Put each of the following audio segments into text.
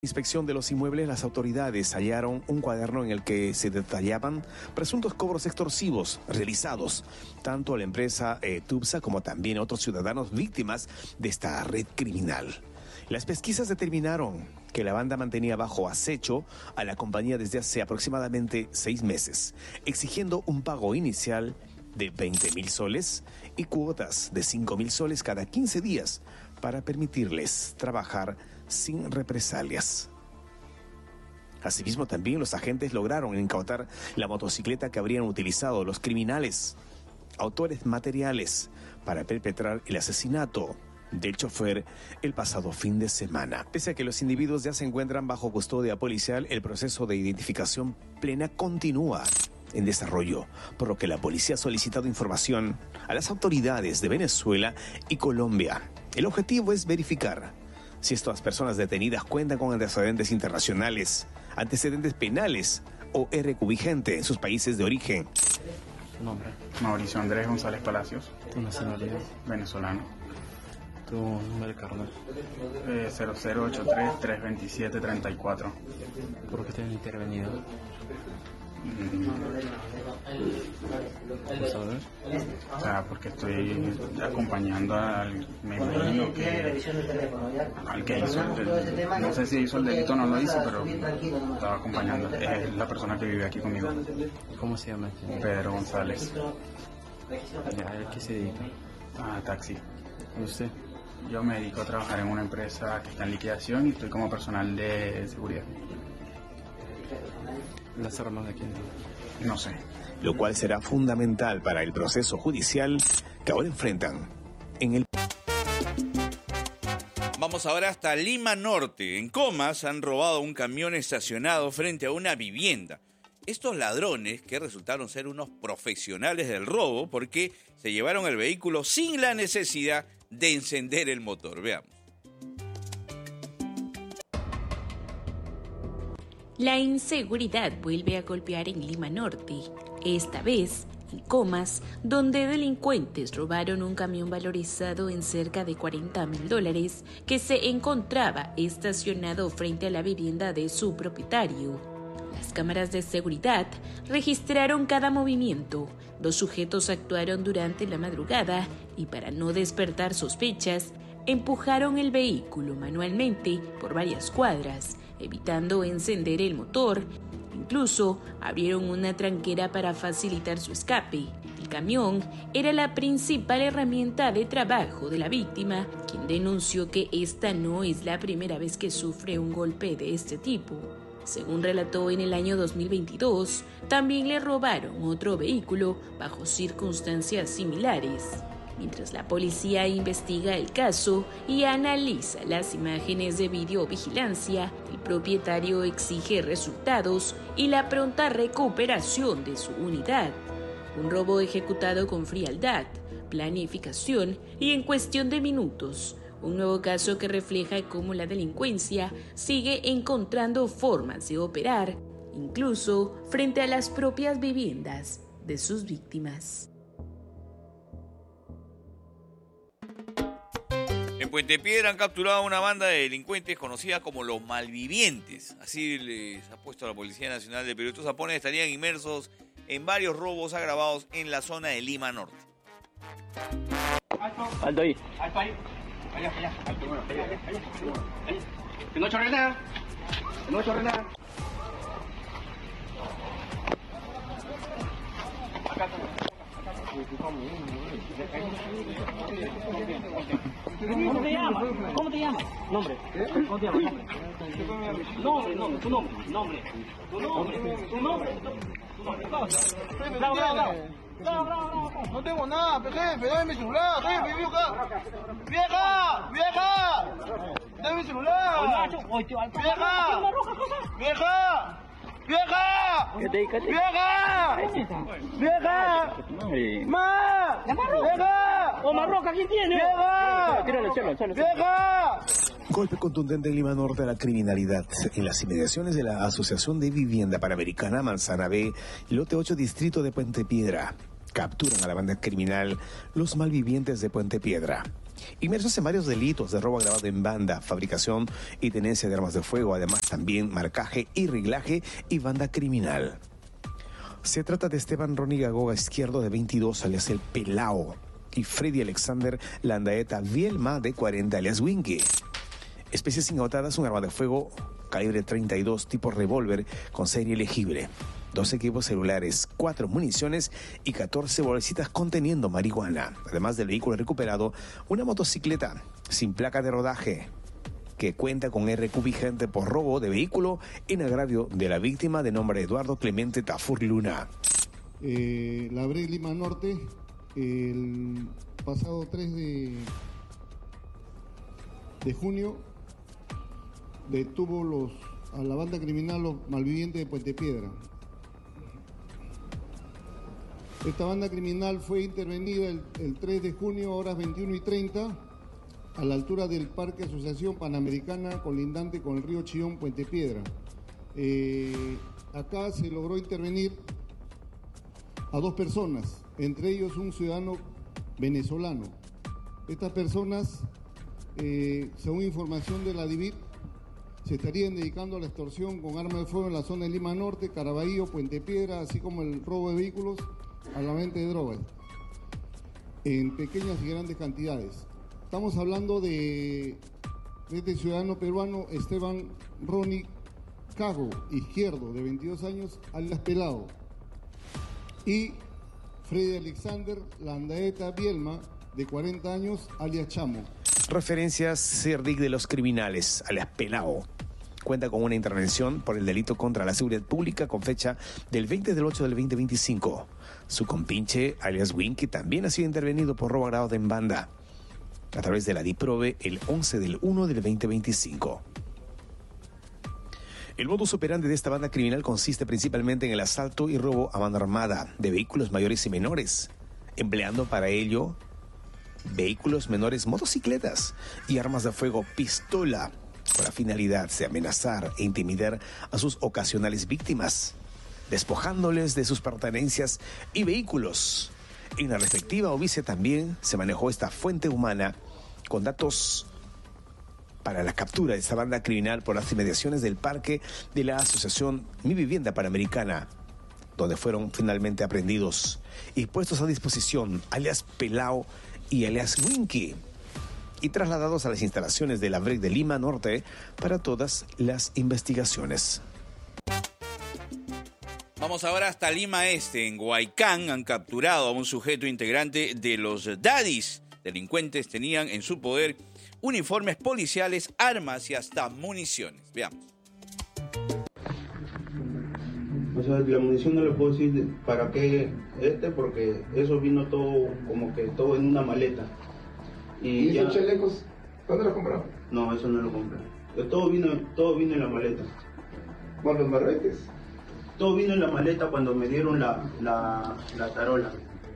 Inspección de los inmuebles, las autoridades hallaron un cuaderno en el que se detallaban presuntos cobros extorsivos realizados tanto a la empresa Tubsa como también a otros ciudadanos víctimas de esta red criminal. Las pesquisas determinaron que la banda mantenía bajo acecho a la compañía desde hace aproximadamente 6 meses, exigiendo un pago inicial de 20.000 soles y cuotas de 5.000 soles cada 15 días para permitirles trabajar sin represalias. Asimismo, también los agentes lograron incautar la motocicleta que habrían utilizado los criminales, autores materiales, para perpetrar el asesinato del chofer el pasado fin de semana. Pese a que los individuos ya se encuentran bajo custodia policial, el proceso de identificación plena continúa en desarrollo, por lo que la policía ha solicitado información a las autoridades de Venezuela y Colombia. El objetivo es verificar si estas personas detenidas cuentan con antecedentes internacionales, antecedentes penales o RQ vigente en sus países de origen. ¿Tu nombre? Mauricio Andrés González Palacios. ¿Tu nacionalidad? Venezolano. ¿Tu número de carnet? 0083-327-34. ¿Por qué te han intervenido? ¿Puedes saber? O sea, porque estoy acompañando al, me imagino que al que hizo el delito. No sé si hizo el delito o no lo hizo, pero estaba acompañando. Es la persona que vive aquí conmigo. ¿Cómo se llama? Pedro González. ¿A qué se dedica? Taxi. ¿Y usted? Yo me dedico a trabajar en una empresa que está en liquidación y estoy como personal de seguridad. ¿Las armas de quién? No sé. Lo cual será fundamental para el proceso judicial que ahora enfrentan en el... Vamos ahora hasta Lima Norte. En Comas han robado un camión estacionado frente a una vivienda. Estos ladrones, que resultaron ser unos profesionales del robo, porque se llevaron el vehículo sin la necesidad de encender el motor. Veamos. La inseguridad vuelve a golpear en Lima Norte, esta vez en Comas, donde delincuentes robaron un camión valorizado en cerca de $40.000 que se encontraba estacionado frente a la vivienda de su propietario. Las cámaras de seguridad registraron cada movimiento. 2 sujetos actuaron durante la madrugada y, para no despertar sospechas, empujaron el vehículo manualmente por varias cuadras, evitando encender el motor. Incluso abrieron una tranquera para facilitar su escape. El camión era la principal herramienta de trabajo de la víctima, quien denunció que esta no es la primera vez que sufre un golpe de este tipo. Según relató, en el año 2022, también le robaron otro vehículo bajo circunstancias similares. Mientras la policía investiga el caso y analiza las imágenes de videovigilancia, el propietario exige resultados y la pronta recuperación de su unidad. Un robo ejecutado con frialdad, planificación y en cuestión de minutos. Un nuevo caso que refleja cómo la delincuencia sigue encontrando formas de operar, incluso frente a las propias viviendas de sus víctimas. En Puente Piedra han capturado a una banda de delincuentes conocida como los malvivientes. Así les ha puesto la Policía Nacional de Perú. Estos zapones estarían inmersos en varios robos agravados en la zona de Lima Norte. Alto ahí. Alto ahí. Allá. Alto, bueno, allá. Que no chorre nada. Acá está. ¿Cómo te llamas? Nombre. ¿Cómo te llamas? Tu nombre. Bravo. No tengo nada, jefe, dame mi celular, jefe, vieja, dame mi celular, Marroca, ¿quién tiene? Golpe contundente en Lima Norte a la criminalidad. En las inmediaciones de la Asociación de Vivienda Panamericana Manzana B, lote 8, distrito de Puente Piedra. Capturan a la banda criminal Los Malvivientes de Puente Piedra. Inmersos en varios delitos de robo agravado en banda, fabricación y tenencia de armas de fuego, además también marcaje y reglaje y banda criminal. Se trata de Esteban Ronnie Gagoga Izquierdo, de 22, alias El Pelao, y Freddy Alexander Landaeta Vielma, de 40, alias Winky. Especies incautadas: un arma de fuego calibre 32 tipo revólver con serie elegible, 2 equipos celulares, 4 municiones y 14 bolsitas conteniendo marihuana. Además del vehículo recuperado, una motocicleta sin placa de rodaje que cuenta con RQ vigente por robo de vehículo en agravio de la víctima, de nombre Eduardo Clemente Tafur Luna. La BREG Lima Norte, el pasado 3 de junio, detuvo a la banda criminal Los Malvivientes de Puente Piedra. Esta banda criminal fue intervenida el 3 de junio, horas 21:30, a la altura del Parque Asociación Panamericana, colindante con el río Chillón, Puente Piedra. Acá se logró intervenir a 2 personas, entre ellos un ciudadano venezolano. Estas personas, según información de la DIVIT, se estarían dedicando a la extorsión con arma de fuego en la zona de Lima Norte, Caraballo, Puente Piedra, así como el robo de vehículos, a la venta de drogas, en pequeñas y grandes cantidades. Estamos hablando de este ciudadano peruano, Esteban Ronnie Gago Izquierdo, de 22 años, alias Pelao, y Freddy Alexander Landaeta Vielma, de 40 años, alias Chamo. Referencias: CERDIC de los criminales, alias Pelao. Cuenta con una intervención por el delito contra la seguridad pública con fecha del 20 del 8 del 2025. Su compinche, alias Winky, también ha sido intervenido por robo agravado en banda a través de la DIPROVE el 11 del 1 del 2025. El modus operandi de esta banda criminal consiste principalmente en el asalto y robo a mano armada de vehículos mayores y menores, empleando para ello vehículos menores, motocicletas y armas de fuego, pistola, con la finalidad de amenazar e intimidar a sus ocasionales víctimas, despojándoles de sus pertenencias y vehículos. En la respectiva OVICE también se manejó esta fuente humana con datos para la captura de esta banda criminal por las inmediaciones del parque de la Asociación Mi Vivienda Panamericana, donde fueron finalmente aprehendidos y puestos a disposición alias Pelao y alias Winky, y trasladados a las instalaciones de la BREG de Lima Norte para todas las investigaciones. Vamos ahora hasta Lima Este. En Huaycán han capturado a un sujeto integrante de los Daddies. Delincuentes tenían en su poder uniformes policiales, armas y hasta municiones. Veamos. O sea, la munición no le puedo decir para qué porque eso vino todo como que todo en una maleta. ¿Y esos chalecos dónde los compraron? No, eso no lo compré. Todo vino en la maleta. ¿Con los marbetes? Todo vino en la maleta cuando me dieron la tarola.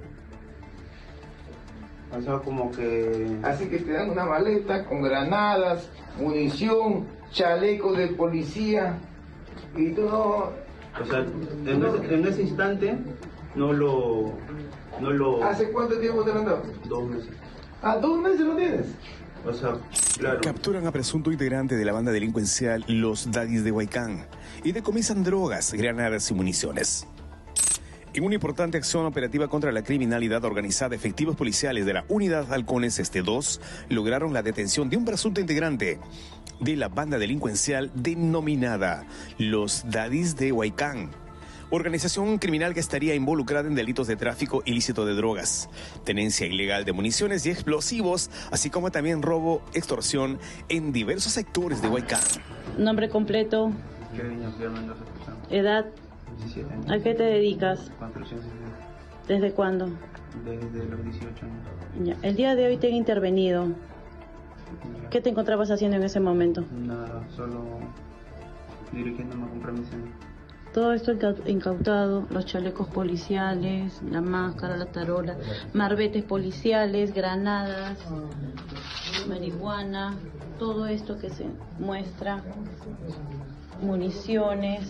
O sea, como que... Así que te dan una maleta con granadas, munición, chalecos de policía, y tú no... O sea, en ese instante no lo... ¿Hace cuánto tiempo te lo han dado? 2 meses. ¿Ah, 2 meses lo tienes? O sea, claro. Capturan a presunto integrante de la banda delincuencial Los Daddies de Huaycán y decomisan drogas, granadas y municiones. En una importante acción operativa contra la criminalidad organizada, efectivos policiales de la Unidad Halcones Este 2 lograron la detención de un presunto integrante de la banda delincuencial denominada Los Daddies de Huaycán, organización criminal que estaría involucrada en delitos de tráfico ilícito de drogas, tenencia ilegal de municiones y explosivos, así como también robo, extorsión en diversos sectores de Huaycán. Nombre completo, edad, 17 años. ¿A qué te dedicas? Construcción civil. ¿Desde cuándo? Desde los 18 años. Ya. El día de hoy te han intervenido. ¿Qué te encontrabas haciendo en ese momento? Nada, solo dirigiéndome a comprar mis años. Todo esto incautado, los chalecos policiales, la máscara, la tarola, marbetes policiales, granadas, marihuana, todo esto que se muestra, municiones,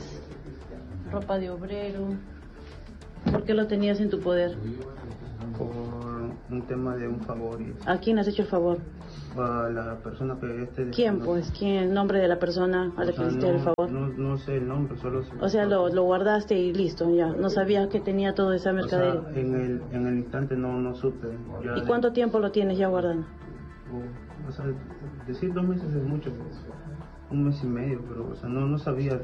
ropa de obrero. ¿Por qué lo tenías en tu poder? un tema de un favor. ¿A quién has hecho el favor? A la persona que ¿Quién, pues? ¿Quién? ¿El nombre de la persona a la que hiciste el favor? No sé el nombre, solo sé. O sea, lo guardaste y listo, ya. No sabías que tenía toda esa mercadería. O sea, en el instante no supe. ¿Y cuánto tiempo lo tienes ya guardando? O sea, decir 2 meses es mucho, 1 mes y medio, pero o sea, no sabía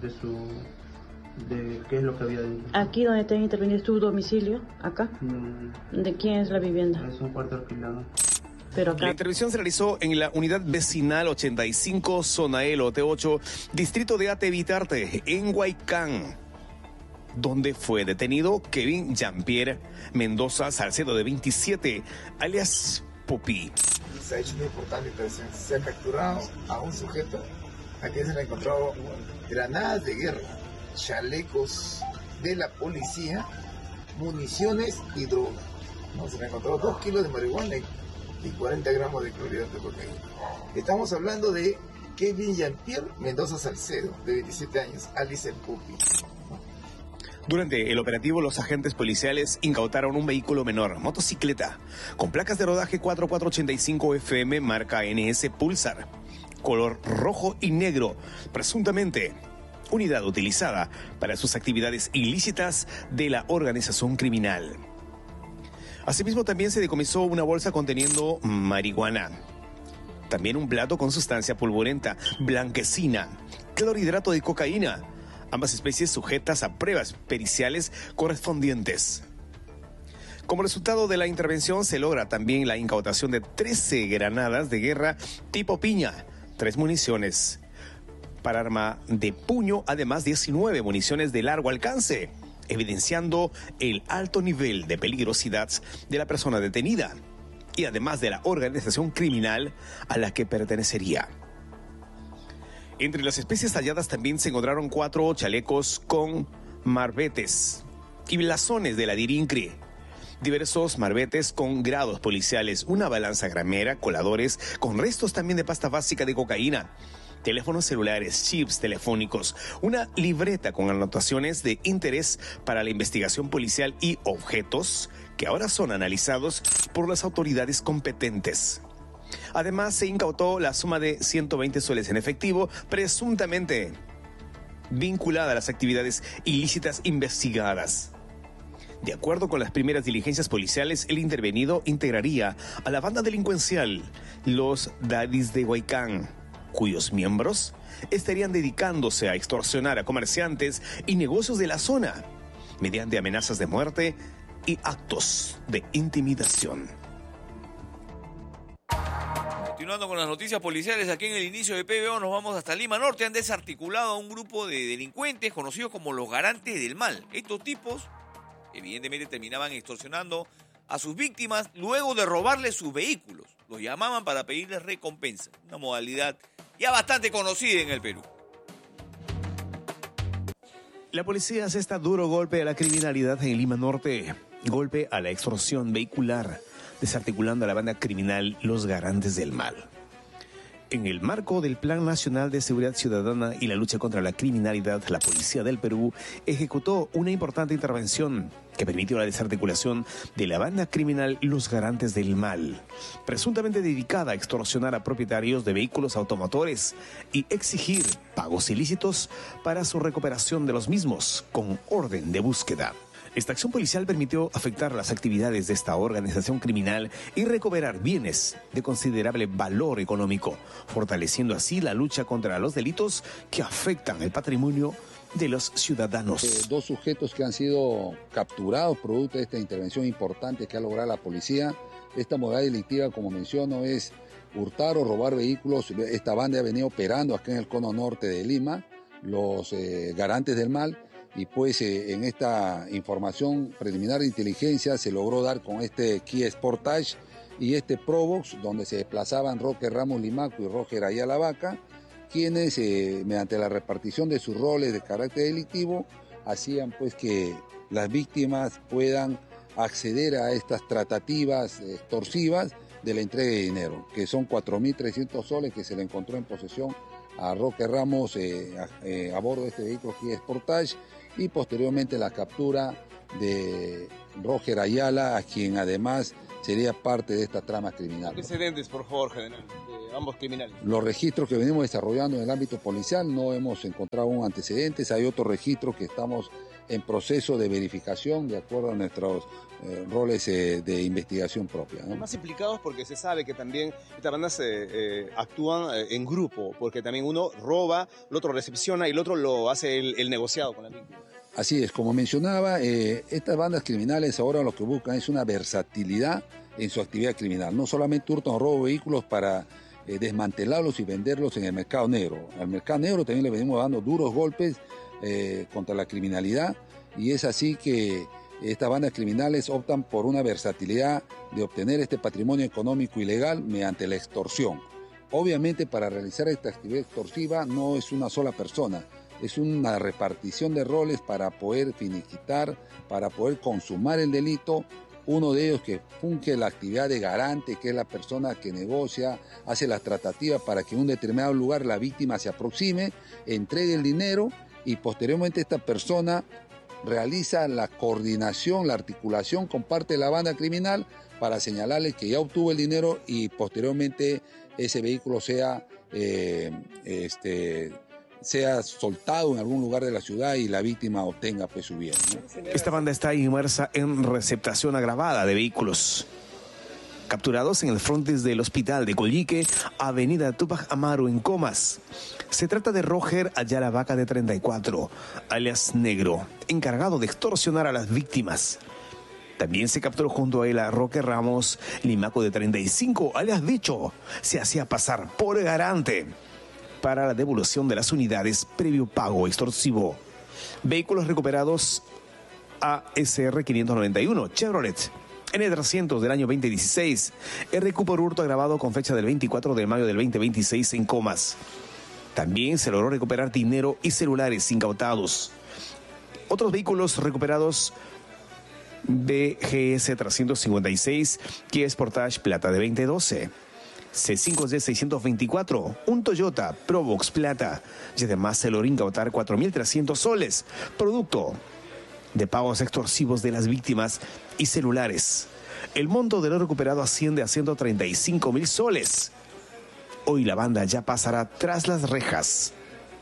de qué es lo que había dentro. ¿Aquí donde te han intervenido es tu domicilio? ¿Acá? ¿De quién es la vivienda? Es un cuarto alquilado. Pero acá... La intervención se realizó en la unidad vecinal 85, zona E, lote 8, distrito de Atevitarte, en Huaycán, donde fue detenido Kevin Jean-Pierre Mendoza Salcedo, de 27, alias Pupi. Se ha hecho una importante intervención. Se ha capturado a un sujeto a quien se le encontró granadas de guerra, chalecos de la policía, municiones y droga. Se le encontró 2 kilos de marihuana y 40 gramos de clorhidrato de cocaína. Estamos hablando de Kevin Jean-Pierre Mendoza Salcedo, de 27 años, alias el Pupi. Durante el operativo, los agentes policiales incautaron un vehículo menor, motocicleta, con placas de rodaje 4485 FM, marca NS Pulsar, color rojo y negro, presuntamente unidad utilizada para sus actividades ilícitas de la organización criminal. Asimismo, también se decomisó una bolsa conteniendo marihuana. También un plato con sustancia pulverulenta, blanquecina, clorhidrato de cocaína, ambas especies sujetas a pruebas periciales correspondientes. Como resultado de la intervención, se logra también la incautación de 13 granadas de guerra tipo piña, 3 municiones para arma de puño, además 19 municiones de largo alcance, evidenciando el alto nivel de peligrosidad de la persona detenida y además de la organización criminal a la que pertenecería. Entre las especies halladas también se encontraron 4 chalecos con marbetes y blasones de la DIRINCRE, diversos marbetes con grados policiales, una balanza gramera, coladores con restos también de pasta básica de cocaína, teléfonos celulares, chips telefónicos, una libreta con anotaciones de interés para la investigación policial y objetos que ahora son analizados por las autoridades competentes. Además, se incautó la suma de 120 soles en efectivo, presuntamente vinculada a las actividades ilícitas investigadas. De acuerdo con las primeras diligencias policiales, el intervenido integraría a la banda delincuencial Los Daddies de Huaycán, cuyos miembros estarían dedicándose a extorsionar a comerciantes y negocios de la zona mediante amenazas de muerte y actos de intimidación. Continuando con las noticias policiales, aquí en el inicio de PBO nos vamos hasta Lima Norte. Han desarticulado a un grupo de delincuentes conocidos como los garantes del mal. Estos tipos evidentemente terminaban extorsionando a sus víctimas luego de robarles sus vehículos. Los llamaban para pedirles recompensa, una modalidad ya bastante conocida en el Perú. La policía asesta duro golpe a la criminalidad en Lima Norte, golpe a la extorsión vehicular, desarticulando a la banda criminal Los Garantes del Mal. En el marco del Plan Nacional de Seguridad Ciudadana y la lucha contra la criminalidad, la Policía del Perú ejecutó una importante intervención que permitió la desarticulación de la banda criminal Los Garantes del Mal, presuntamente dedicada a extorsionar a propietarios de vehículos automotores y exigir pagos ilícitos para su recuperación de los mismos con orden de búsqueda. Esta acción policial permitió afectar las actividades de esta organización criminal y recuperar bienes de considerable valor económico, fortaleciendo así la lucha contra los delitos que afectan el patrimonio de los ciudadanos. 2 sujetos que han sido capturados producto de esta intervención importante que ha logrado la policía. Esta modalidad delictiva, como menciono, es hurtar o robar vehículos. Esta banda ha venido operando acá en el cono norte de Lima, los Garantes del Mal. Y pues en esta información preliminar de inteligencia se logró dar con este Kia Sportage y este Probox, donde se desplazaban Roque Ramos Limaco y Roger Ayala Vaca, quienes mediante la repartición de sus roles de carácter delictivo hacían pues que las víctimas puedan acceder a estas tratativas extorsivas de la entrega de dinero, que son 4.300 soles que se le encontró en posesión a Roque Ramos a bordo de este vehículo Kia Sportage, y posteriormente la captura de Roger Ayala, a quien además sería parte de esta trama criminal. Antecedentes, por favor, general, de ambos criminales. Los registros que venimos desarrollando en el ámbito policial no hemos encontrado aún antecedentes. Hay otros registros que estamos en proceso de verificación de acuerdo a nuestros roles de investigación propia, ¿no? Más implicados porque se sabe que también estas bandas actúan en grupo, porque también uno roba, el otro recepciona y el otro lo hace el negociado con la víctima. Así es, como mencionaba, estas bandas criminales ahora lo que buscan es una versatilidad en su actividad criminal. No solamente hurtan o roban vehículos para desmantelarlos y venderlos en el mercado negro. Al mercado negro también le venimos dando duros golpes contra la criminalidad, y es así que estas bandas criminales optan por una versatilidad de obtener este patrimonio económico ilegal mediante la extorsión. Obviamente, para realizar esta actividad extorsiva no es una sola persona, es una repartición de roles para poder finiquitar, para poder consumar el delito. Uno de ellos que funge la actividad de garante, que es la persona que negocia, hace las tratativas para que en un determinado lugar la víctima se aproxime, entregue el dinero y posteriormente esta persona realiza la coordinación, la articulación con parte de la banda criminal para señalarle que ya obtuvo el dinero y posteriormente ese vehículo sea soltado en algún lugar de la ciudad y la víctima obtenga pues su bien, ¿no? Esta banda está inmersa en receptación agravada de vehículos capturados en el frontis del hospital de Collique, avenida Tupac Amaru en Comas. Se trata de Roger Ayala Vaca, de 34, alias Negro, encargado de extorsionar a las víctimas. También se capturó junto a él a Roque Ramos Limaco, de 35, alias Bicho. Se hacía pasar por garante para la devolución de las unidades previo pago extorsivo. Vehículos recuperados: ASR 591 Chevrolet N300 del año 2016, RQ por hurto agravado con fecha del 24 de mayo del 2026 en Comas. También se logró recuperar dinero y celulares incautados. Otros vehículos recuperados: BGS 356 Kia Sportage Plata de 2012, C5D 624, un Toyota Probox Plata, y además se logró incautar 4.300 soles, producto de pagos extorsivos de las víctimas y celulares. El monto de lo recuperado asciende a 135.000 soles. Hoy la banda ya pasará tras las rejas.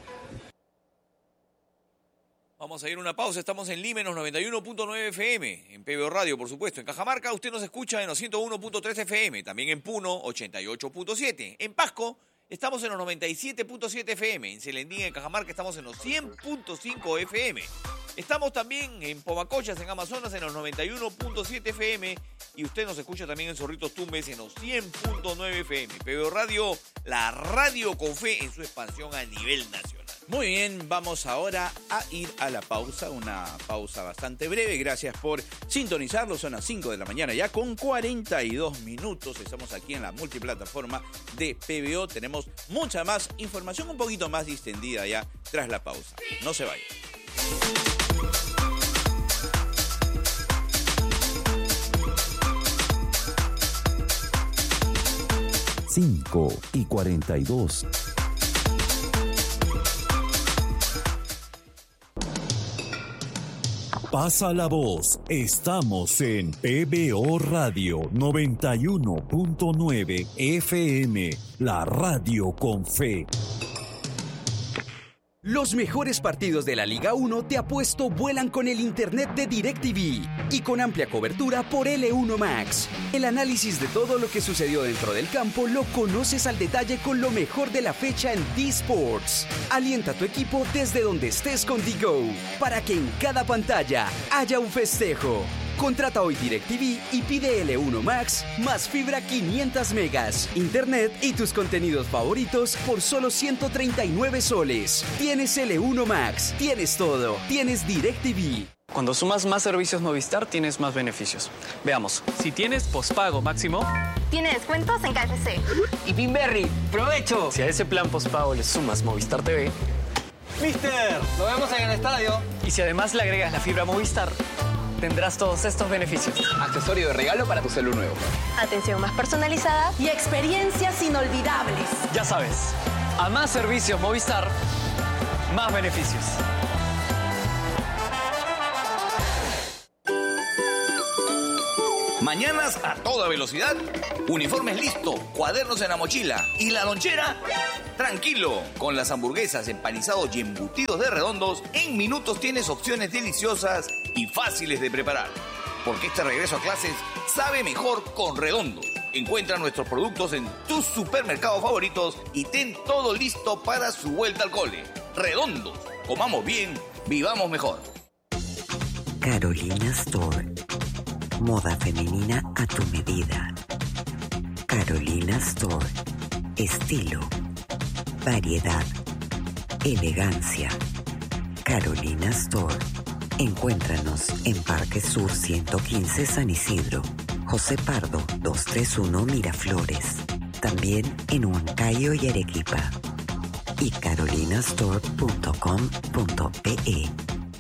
Vamos a ir a una pausa. Estamos en Lima, en los 91.9 FM, en PBO Radio, por supuesto. En Cajamarca usted nos escucha en los 101.3 FM, también en Puno 88.7. En Pasco estamos en los 97.7 FM. En Celendín, en Cajamarca, estamos en los 100.5 FM. Estamos también en Pomacochas, en Amazonas, en los 91.7 FM. Y usted nos escucha también en Zorritos Tumbes, en los 100.9 FM. PBO Radio, la radio con fe en su expansión a nivel nacional. Muy bien, vamos ahora a ir a la pausa, una pausa bastante breve. Gracias por sintonizarlo, son las 5 de la mañana ya con 42 minutos. Estamos aquí en la multiplataforma de PBO. Tenemos mucha más información, un poquito más distendida ya tras la pausa. No se vayan. 5:42. Pasa la voz, estamos en PBO Radio 91.9 FM, la radio con fe. Los mejores partidos de la Liga 1 de Apuesto vuelan con el internet de DirecTV y con amplia cobertura por L1 Max. El análisis de todo lo que sucedió dentro del campo lo conoces al detalle con lo mejor de la fecha en D-Sports. Alienta a tu equipo desde donde estés con D-Go para que en cada pantalla haya un festejo. Contrata hoy DirecTV y pide L1 Max más fibra 500 megas, internet y tus contenidos favoritos por solo 139 soles. Tienes L1 Max, tienes todo, tienes DirecTV. Cuando sumas más servicios Movistar, tienes más beneficios. Veamos, si tienes pospago máximo, tiene descuentos en KFC. Y Pinberry, ¡provecho! Si a ese plan pospago le sumas Movistar TV, ¡Mister! ¡Lo vemos en el estadio! Y si además le agregas la fibra Movistar, tendrás todos estos beneficios. Accesorio de regalo para tu celu nuevo. Atención más personalizada y experiencias inolvidables. Ya sabes, a más servicios Movistar, más beneficios. Mañanas a toda velocidad. Uniformes listo, cuadernos en la mochila. ¿Y la lonchera? Tranquilo, con las hamburguesas, empanizados y embutidos de Redondos, en minutos tienes opciones deliciosas y fáciles de preparar. Porque este regreso a clases sabe mejor con Redondos. Encuentra nuestros productos en tus supermercados favoritos y ten todo listo para su vuelta al cole. Redondos, comamos bien, vivamos mejor. Carolina Store. Moda femenina a tu medida. Carolina Store. Estilo, variedad, elegancia. Carolina Store. Encuéntranos en Parque Sur 115 San Isidro, José Pardo 231 Miraflores. También en Huancayo y Arequipa. Y carolinastore.com.pe.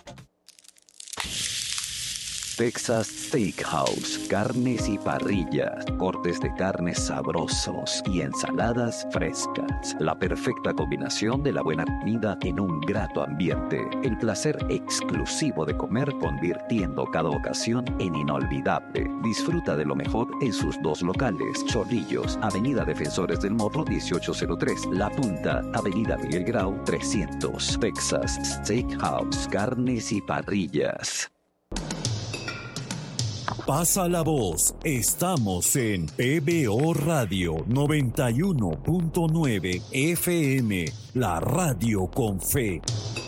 Texas Steakhouse, carnes y parrillas, cortes de carnes sabrosos y ensaladas frescas. La perfecta combinación de la buena comida en un grato ambiente. El placer exclusivo de comer convirtiendo cada ocasión en inolvidable. Disfruta de lo mejor en sus dos locales. Chorrillos, Avenida Defensores del Morro 1803. La Punta, Avenida Miguel Grau 300. Texas Steakhouse, carnes y parrillas. Pasa la voz, estamos en PBO Radio 91.9 FM, la radio con fe.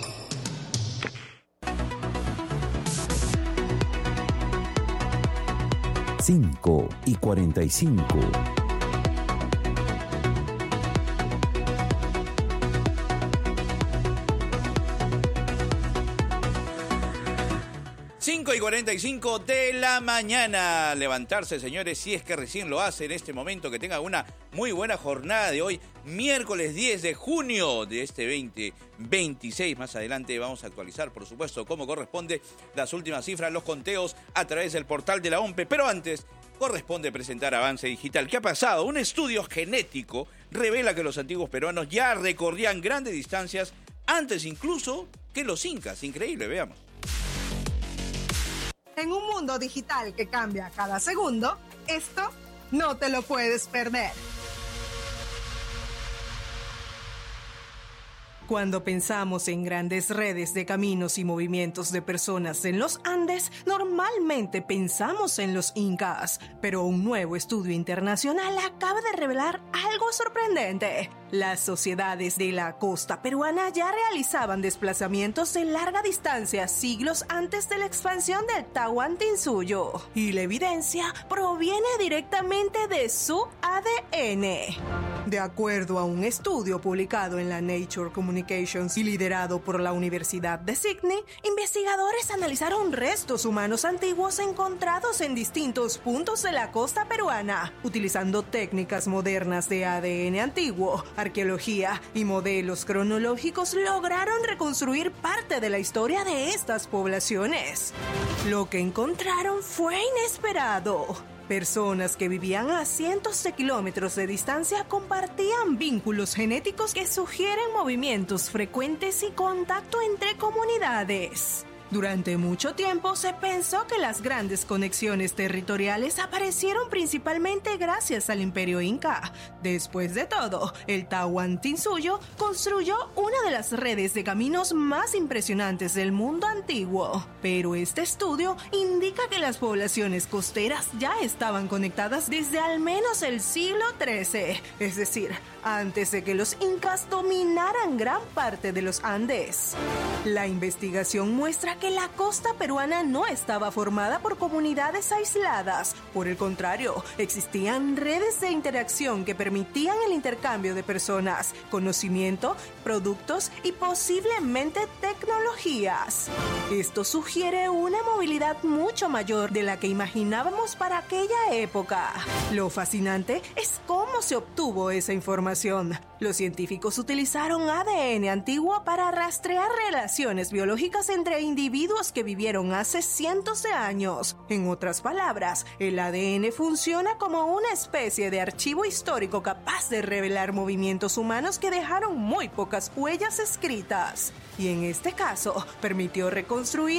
Cinco y 45. Y 45 de la mañana. Levantarse, señores, si es que recién lo hace en este momento. Que tengan una muy buena jornada de hoy, miércoles 10 de junio de este 2026. Más adelante vamos a actualizar, por supuesto, como corresponde, las últimas cifras, los conteos a través del portal de la OMPE. Pero antes, corresponde presentar Avance Digital. ¿Qué ha pasado? Un estudio genético revela que los antiguos peruanos ya recorrían grandes distancias antes incluso que los incas. Increíble, veamos. En un mundo digital que cambia cada segundo, esto no te lo puedes perder. Cuando pensamos en grandes redes de caminos y movimientos de personas en los Andes, normalmente pensamos en los incas. Pero un nuevo estudio internacional acaba de revelar algo sorprendente. Las sociedades de la costa peruana ya realizaban desplazamientos de larga distancia siglos antes de la expansión del Tahuantinsuyo. Y la evidencia proviene directamente de su ADN. De acuerdo a un estudio publicado en la Nature Communications y liderado por la Universidad de Sydney, investigadores analizaron restos humanos antiguos encontrados en distintos puntos de la costa peruana, utilizando técnicas modernas de ADN antiguo, arqueología y modelos cronológicos. Lograron reconstruir parte de la historia de estas poblaciones. Lo que encontraron fue inesperado. Personas que vivían a cientos de kilómetros de distancia compartían vínculos genéticos que sugieren movimientos frecuentes y contacto entre comunidades. Durante mucho tiempo se pensó que las grandes conexiones territoriales aparecieron principalmente gracias al Imperio Inca. Después de todo, el Tahuantinsuyo construyó una de las redes de caminos más impresionantes del mundo antiguo. Pero este estudio indica que las poblaciones costeras ya estaban conectadas desde al menos el siglo XIII, es decir, antes de que los incas dominaran gran parte de los Andes. La investigación muestra que la costa peruana no estaba formada por comunidades aisladas. Por el contrario, existían redes de interacción que permitían el intercambio de personas, conocimiento, productos y posiblemente tecnologías. Esto sugiere una movilidad mucho mayor de la que imaginábamos para aquella época. Lo fascinante es cómo se obtuvo esa información. Los científicos utilizaron ADN antiguo para rastrear relaciones biológicas entre individuos que vivieron hace cientos de años. En otras palabras, el ADN funciona como una especie de archivo histórico capaz de revelar movimientos humanos que dejaron muy pocas huellas escritas. Y en este caso, permitió reconstruir una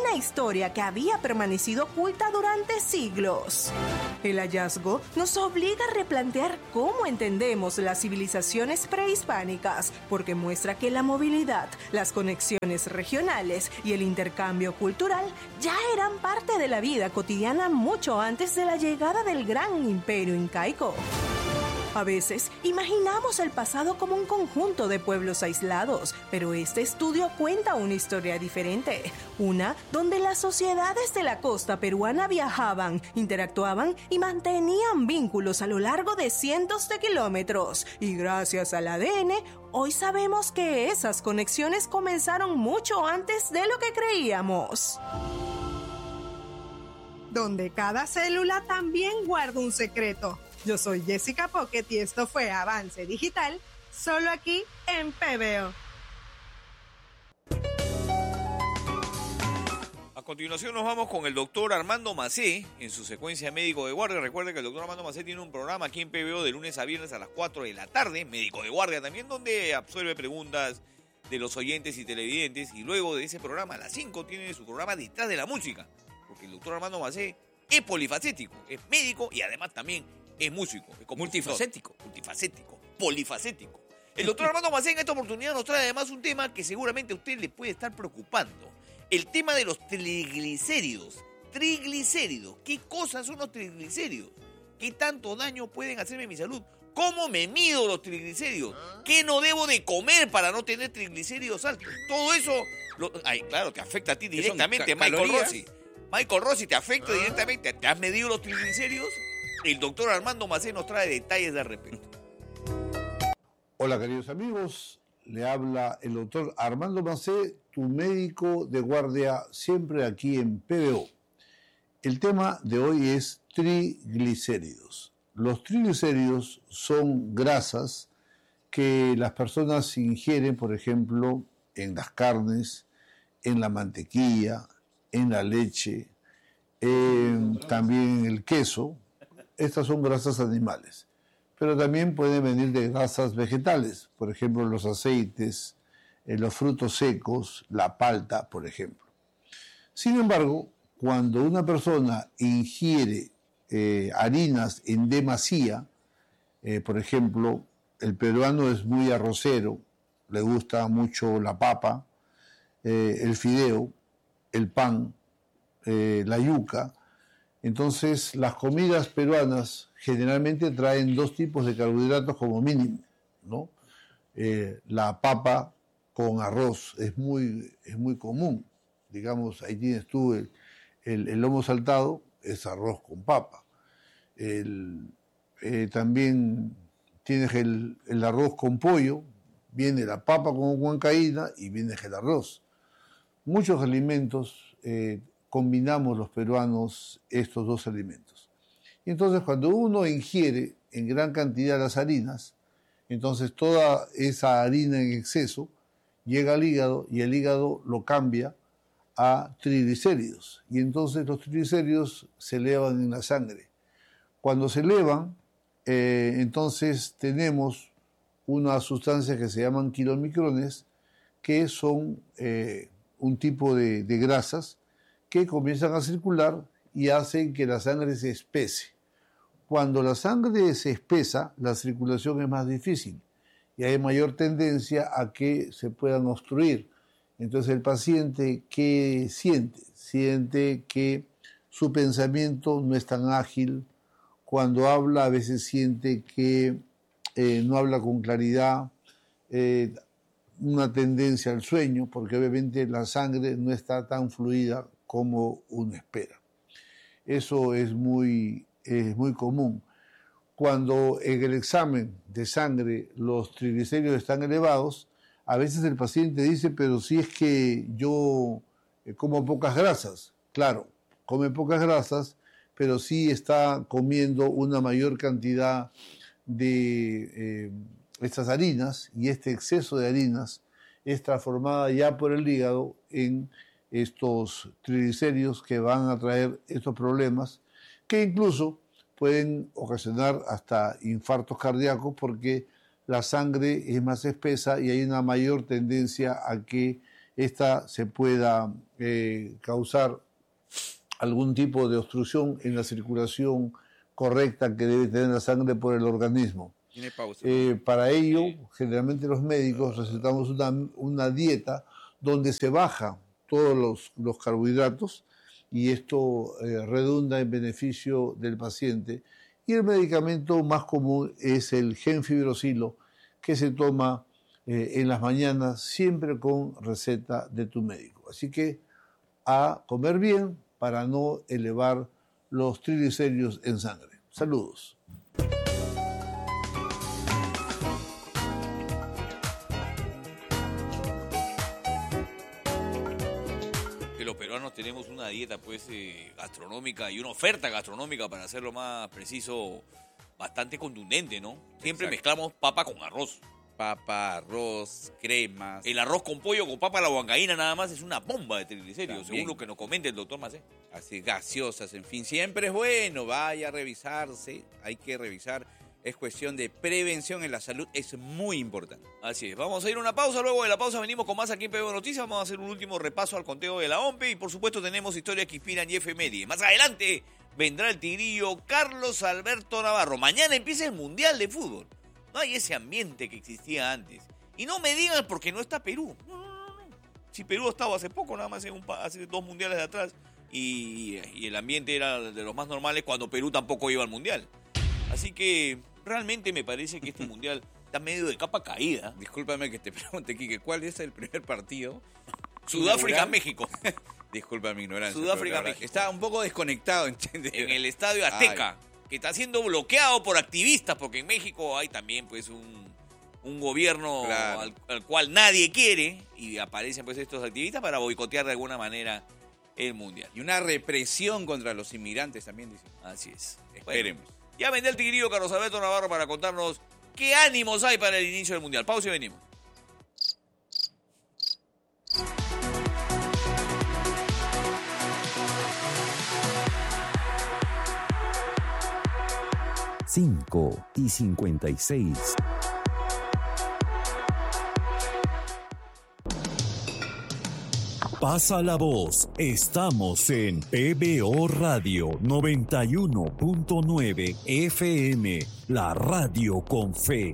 una historia que había permanecido oculta durante siglos. El hallazgo nos obliga a replantear cómo entendemos las civilizaciones prehispánicas, porque muestra que la movilidad, las conexiones regionales y el intercambio cultural ya eran parte de la vida cotidiana mucho antes de la llegada del gran imperio incaico. A veces imaginamos el pasado como un conjunto de pueblos aislados, pero este estudio cuenta una historia diferente. Una donde las sociedades de la costa peruana viajaban, interactuaban y mantenían vínculos a lo largo de cientos de kilómetros. Y gracias al ADN, hoy sabemos que esas conexiones comenzaron mucho antes de lo que creíamos. Donde cada célula también guarda un secreto. Yo soy Jessica Pocket y esto fue Avance Digital, solo aquí en PBO. A continuación nos vamos con el doctor Armando Macé en su secuencia Médico de Guardia. Recuerden que el doctor Armando Macé tiene un programa aquí en PBO de lunes a viernes a las 4 de la tarde, Médico de Guardia también, donde absuelve preguntas de los oyentes y televidentes. Y luego de ese programa a las 5 tiene su programa Detrás de la Música, porque el doctor Armando Macé es polifacético, es médico y además también es músico, es multifacético, polifacético. El doctor Armando Macé en esta oportunidad nos trae además un tema que seguramente a usted le puede estar preocupando. El tema de los triglicéridos. Triglicéridos. ¿Qué cosas son los triglicéridos? ¿Qué tanto daño pueden hacerme a mi salud? ¿Cómo me mido los triglicéridos? ¿Qué no debo de comer para no tener triglicéridos altos? Todo eso, claro, te afecta a ti directamente, Michael Rossi. Michael Rossi, te afecta directamente. ¿Te has medido los triglicéridos? El doctor Armando Macé nos trae detalles de repente. Hola, queridos amigos. Le habla el doctor Armando Macé, tu médico de guardia, siempre aquí en PBO. El tema de hoy es triglicéridos. Los triglicéridos son grasas que las personas ingieren, por ejemplo, en las carnes, en la mantequilla, en la leche, también en el queso. Estas son grasas animales, pero también pueden venir de grasas vegetales, por ejemplo, los aceites, los frutos secos, la palta, por ejemplo. Sin embargo, cuando una persona ingiere harinas en demasía, por ejemplo, el peruano es muy arrocero, le gusta mucho la papa, el fideo, el pan, la yuca. Entonces, las comidas peruanas generalmente traen dos tipos de carbohidratos como mínimo, ¿no? La papa con arroz es muy común. Digamos, ahí tienes tú el lomo saltado, es arroz con papa. También tienes el arroz con pollo, viene la papa con huancaína y viene el arroz. Muchos alimentos combinamos los peruanos estos dos alimentos. Y entonces cuando uno ingiere en gran cantidad las harinas, entonces toda esa harina en exceso llega al hígado y el hígado lo cambia a triglicéridos. Y entonces los triglicéridos se elevan en la sangre. Cuando se elevan, entonces tenemos una sustancia que se llaman kilomicrones, que son un tipo de grasas que comienzan a circular y hacen que la sangre se espese. Cuando la sangre se espesa, la circulación es más difícil y hay mayor tendencia a que se puedan obstruir. Entonces el paciente, ¿qué siente? Siente que su pensamiento no es tan ágil. Cuando habla, a veces siente que no habla con claridad, una tendencia al sueño, porque obviamente la sangre no está tan fluida como uno espera. Eso es muy común. Cuando en el examen de sangre los triglicéridos están elevados, a veces el paciente dice, pero si es que yo como pocas grasas. Claro, come pocas grasas, pero sí está comiendo una mayor cantidad de estas harinas, y este exceso de harinas es transformada ya por el hígado en estos triglicéridos que van a traer estos problemas, que incluso pueden ocasionar hasta infartos cardíacos, porque la sangre es más espesa y hay una mayor tendencia a que esta se pueda causar algún tipo de obstrucción en la circulación correcta que debe tener la sangre por el organismo. Tiene pausa. Para ello, generalmente los médicos recetamos una dieta donde se baja todos los carbohidratos y esto redunda en beneficio del paciente. Y el medicamento más común es el Genfibrosilo, que se toma en las mañanas siempre con receta de tu médico. Así que a comer bien para no elevar los triglicéridos en sangre. Saludos. Los peruanos tenemos una dieta pues gastronómica y una oferta gastronómica, para hacerlo más preciso, bastante contundente, ¿no? Siempre mezclamos papa con arroz. Papa, arroz, cremas. El arroz con pollo con papa a la huancaína nada más es una bomba de triglicéridos, según lo que nos comenta el doctor Macé. Así, gaseosas, en fin, siempre es bueno, vaya a revisarse, hay que revisar. Es cuestión de prevención en la salud, es muy importante. Así es, vamos a ir a una pausa, luego de la pausa venimos con más aquí en PBO Noticias, vamos a hacer un último repaso al conteo de la OMPE y por supuesto tenemos historias que inspiran y efemérides. Más adelante vendrá el tigrillo Carlos Alberto Navarro. Mañana empieza el Mundial de Fútbol. No hay ese ambiente que existía antes. Y no me digan porque no está Perú. No. Si Perú estaba hace poco, nada más hace 2 mundiales de atrás, y el ambiente era de los más normales cuando Perú tampoco iba al Mundial. Así que realmente me parece que este Mundial está medio de capa caída. Discúlpame que te pregunte, Quique, ¿cuál es el primer partido? Sudáfrica-México. Disculpa mi ignorancia. Sudáfrica-México. Está un poco desconectado, ¿entiendes? En el Estadio Azteca, que está siendo bloqueado por activistas, porque en México hay también pues un gobierno al cual nadie quiere, y aparecen pues estos activistas para boicotear de alguna manera el Mundial. Y una represión contra los inmigrantes también, dicen. Así es. Esperemos. Bueno, ya vendrá el tigrillo Carlos Alberto Navarro para contarnos qué ánimos hay para el inicio del Mundial. Pausa y venimos. Cinco y 56. Pasa la voz, estamos en PBO Radio 91.9 FM, la radio con fe.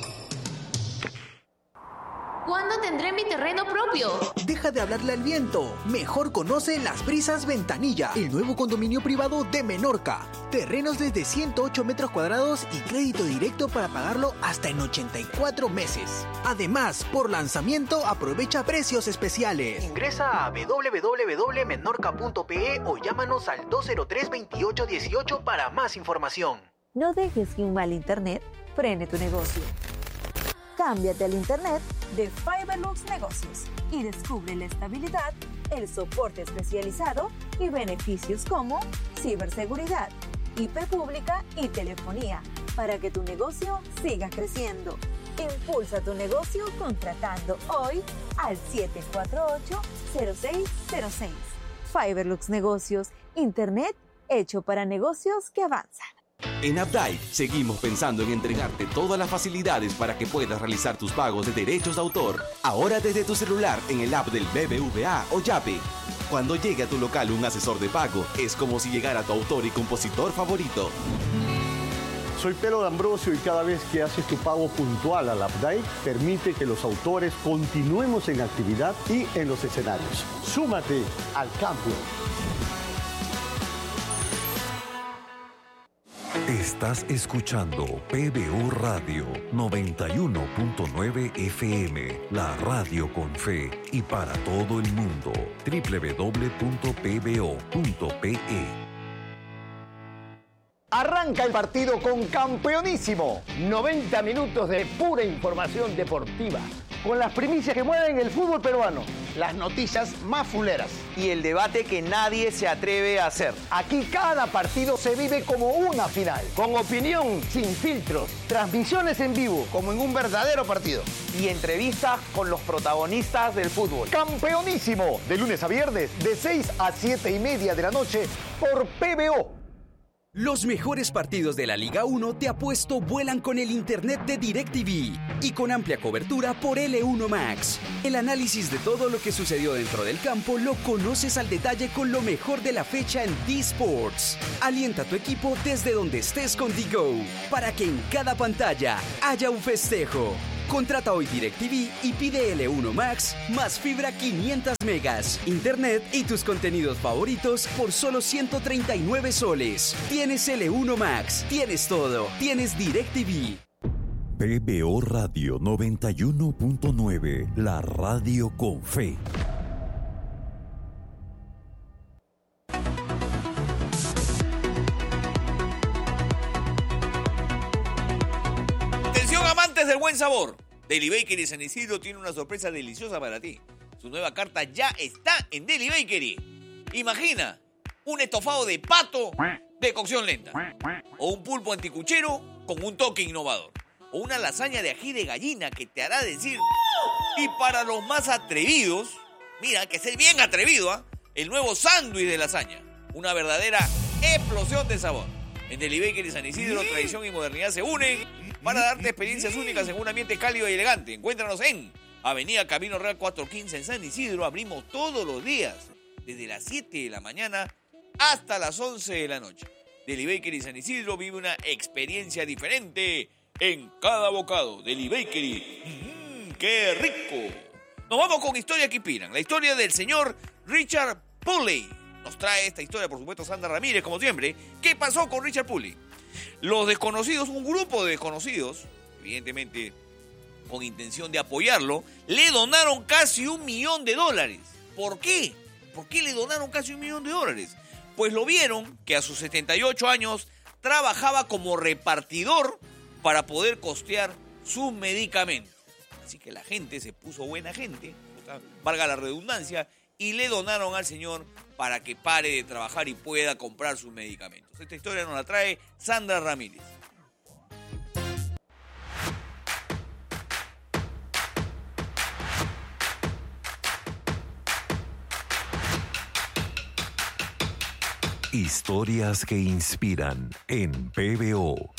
¿Cuándo tendré mi terreno propio? Deja de hablarle al viento. Mejor conoce Las Brisas Ventanilla, el nuevo condominio privado de Menorca. Terrenos desde 108 metros cuadrados y crédito directo para pagarlo hasta en 84 meses. Además, por lanzamiento aprovecha precios especiales. Ingresa a www.menorca.pe o llámanos al 203-2818 para más información. No dejes que un mal internet frene tu negocio. Cámbiate al internet de Fiberlux Negocios y descubre la estabilidad, el soporte especializado y beneficios como ciberseguridad, IP pública y telefonía para que tu negocio siga creciendo. Impulsa tu negocio contratando hoy al 748-0606. Fiberlux Negocios, internet hecho para negocios que avanzan. En Updike seguimos pensando en entregarte todas las facilidades para que puedas realizar tus pagos de derechos de autor. Ahora desde tu celular en el app del BBVA o Yape. Cuando llegue a tu local un asesor de pago, es como si llegara tu autor y compositor favorito. Soy Pedro D'Ambrosio y cada vez que haces tu pago puntual al Updike, permite que los autores continuemos en actividad y en los escenarios. Súmate al cambio. Estás escuchando PBO Radio 91.9 FM, la radio con fe y para todo el mundo. www.pbo.pe. Arranca el partido con Campeonísimo. 90 minutos de pura información deportiva, con las primicias que mueven el fútbol peruano, las noticias más fuleras y el debate que nadie se atreve a hacer. Aquí cada partido se vive como una final, con opinión sin filtros, transmisiones en vivo como en un verdadero partido y entrevistas con los protagonistas del fútbol. Campeonísimo, de lunes a viernes de 6 a 7:30 de la noche por PBO. Los mejores partidos de la Liga 1 Te Apuesto vuelan con el internet de DirecTV y con amplia cobertura por L1 Max. El análisis de todo lo que sucedió dentro del campo lo conoces al detalle con lo mejor de la fecha en D-Sports. Alienta a tu equipo desde donde estés con DiGo para que en cada pantalla haya un festejo. Contrata hoy DirecTV y pide L1 Max más fibra 500 megas, internet y tus contenidos favoritos por solo 139 soles. Tienes L1 Max, tienes todo, tienes DirecTV. PBO Radio 91.9, la radio con fe. Amantes del buen sabor, Deli Bakery San Isidro tiene una sorpresa deliciosa para ti. Su nueva carta ya está en Deli Bakery. Imagina un estofado de pato de cocción lenta, o un pulpo anticuchero con un toque innovador, o una lasaña de ají de gallina que te hará decir. Y para los más atrevidos, mira, que ser bien atrevido, ¿eh? El nuevo sándwich de lasaña, una verdadera explosión de sabor. En Deli Bakery San Isidro, tradición y modernidad se unen para darte experiencias únicas en un ambiente cálido y elegante. Encuéntranos en Avenida Camino Real 415 en San Isidro. Abrimos todos los días, desde las 7 de la mañana hasta las 11 de la noche. Deli Bakery San Isidro vive una experiencia diferente en cada bocado. Deli Bakery, ¡qué rico! Nos vamos con historias que inspiran. La historia del señor Richard Pulley. Nos trae esta historia, por supuesto, Sandra Ramírez, como siempre. ¿Qué pasó con Richard Pulley? Los desconocidos, un grupo de desconocidos, evidentemente con intención de apoyarlo, le donaron casi $1 millón. ¿Por qué? ¿Por qué le donaron casi $1 millón? Pues lo vieron que a sus 78 años trabajaba como repartidor para poder costear sus medicamentos. Así que la gente se puso buena gente, valga la redundancia, y le donaron al señor para que pare de trabajar y pueda comprar sus medicamentos. Esta historia nos la trae Sandra Ramírez. Historias que inspiran en PBO.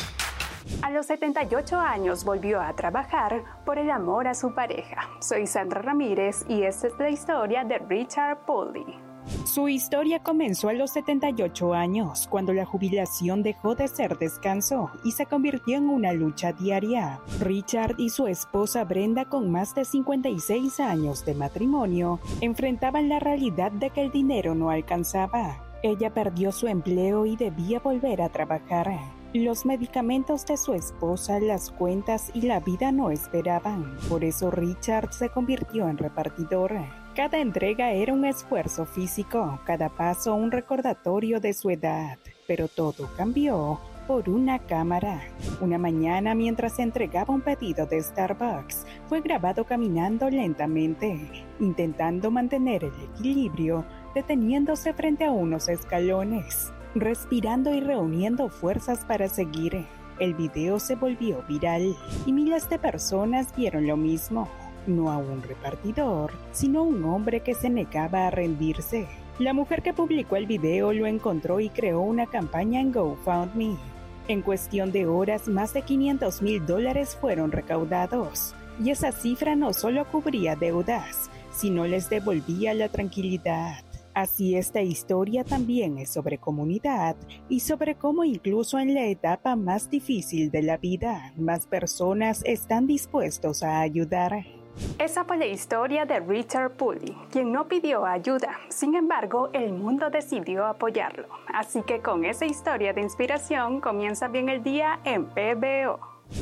A los 78 años volvió a trabajar por el amor a su pareja. Soy Sandra Ramírez y esta es la historia de Richard Pulley. Su historia comenzó a los 78 años, cuando la jubilación dejó de ser descanso y se convirtió en una lucha diaria. Richard y su esposa Brenda, con más de 56 años de matrimonio, enfrentaban la realidad de que el dinero no alcanzaba. Ella perdió su empleo y debía volver a trabajar. Los medicamentos de su esposa, las cuentas y la vida no esperaban. Por eso Richard se convirtió en repartidor. Cada entrega era un esfuerzo físico, cada paso un recordatorio de su edad. Pero todo cambió por una cámara. Una mañana, mientras entregaba un pedido de Starbucks, fue grabado caminando lentamente, intentando mantener el equilibrio, deteniéndose frente a unos escalones, respirando y reuniendo fuerzas para seguir. El video se volvió viral y miles de personas vieron lo mismo. No a un repartidor, sino a un hombre que se negaba a rendirse. La mujer que publicó el video lo encontró y creó una campaña en GoFundMe. En cuestión de horas, más de $500,000 fueron recaudados. Y esa cifra no solo cubría deudas, sino les devolvía la tranquilidad. Así, esta historia también es sobre comunidad y sobre cómo incluso en la etapa más difícil de la vida, más personas están dispuestos a ayudar. Esa fue la historia de Richard Pulley, quien no pidió ayuda. Sin embargo, el mundo decidió apoyarlo. Así que con esa historia de inspiración comienza bien el día en PBO.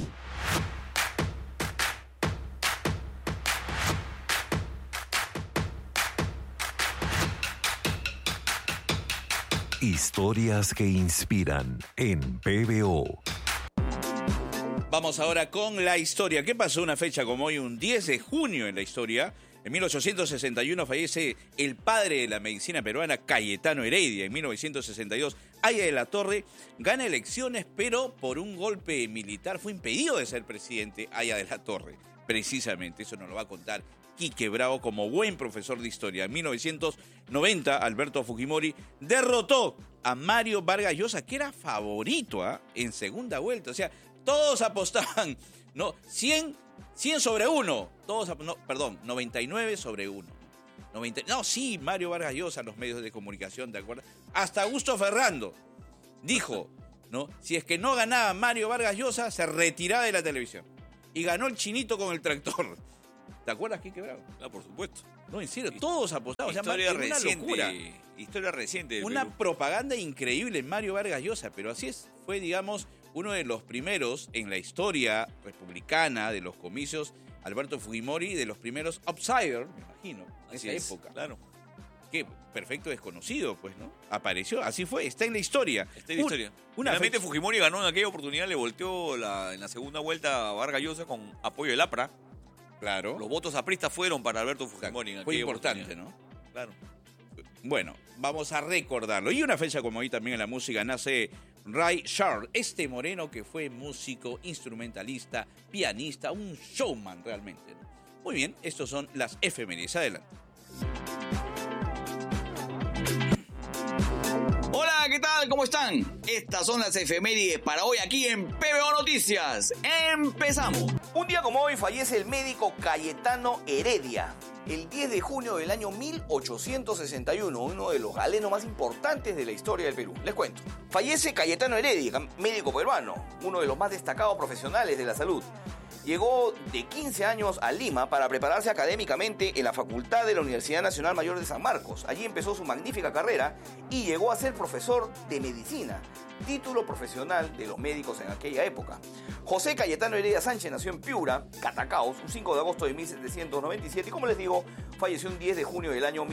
Historias que inspiran en PBO. Vamos ahora con la historia. ¿Qué pasó una fecha como hoy, un 10 de junio en la historia? En 1861 fallece el padre de la medicina peruana, Cayetano Heredia. En 1962, Haya de la Torre gana elecciones, pero por un golpe militar fue impedido de ser presidente Haya de la Torre. Precisamente, eso nos lo va a contar Quique Bravo como buen profesor de historia. En 1990, Alberto Fujimori derrotó a Mario Vargas Llosa, que era favorito en segunda vuelta. O sea, todos apostaban, ¿no? 100 sobre 1. 99 sobre 1. Sí, Mario Vargas Llosa, los medios de comunicación, ¿te acuerdas? Hasta Augusto Ferrando dijo, ¿no? Si es que no ganaba Mario Vargas Llosa, se retiraba de la televisión. Y ganó el chinito con el tractor. ¿Te acuerdas, Quique Bravo? Ah, por supuesto. No, en serio, todos apostaban. Historia reciente. Una locura. Historia reciente. Una propaganda increíble en Mario Vargas Llosa, pero así es. Fue, digamos, uno de los primeros en la historia republicana de los comicios, Alberto Fujimori, de los primeros outsider, me imagino, en esa época. Claro. Que perfecto desconocido, pues, ¿no? Apareció, así fue, está en la historia. Está en la historia. Finalmente Fujimori ganó en aquella oportunidad, le volteó en la segunda vuelta a Vargas Llosa con apoyo del APRA. Claro. Los votos apristas fueron para Alberto Fujimori. Fue importante, ¿no? Claro. Bueno, vamos a recordarlo. Y una fecha como hoy también en la música nace Ray Charles, este moreno que fue músico, instrumentalista, pianista, un showman realmente, ¿no? Muy bien, estos son las efemérides. Adelante. Hola, ¿qué tal? ¿Cómo están? Estas son las efemérides para hoy aquí en PBO Noticias. ¡Empezamos! Un día como hoy fallece el médico Cayetano Heredia. El 10 de junio del año 1861, uno de los galenos más importantes de la historia del Perú. Les cuento. Fallece Cayetano Heredia, médico peruano, uno de los más destacados profesionales de la salud. Llegó de 15 años a Lima para prepararse académicamente en la Facultad de la Universidad Nacional Mayor de San Marcos. Allí empezó su magnífica carrera y llegó a ser profesor de medicina, título profesional de los médicos en aquella época. José Cayetano Heredia Sánchez nació en Piura, Catacaos, un 5 de agosto de 1797 y, como les digo, falleció un 10 de junio del año